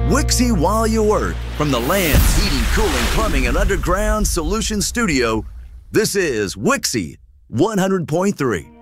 Wixie while you work. From the Land's Heating, Cooling, Plumbing, and Underground Solutions Studio, this is Wixie 100.3.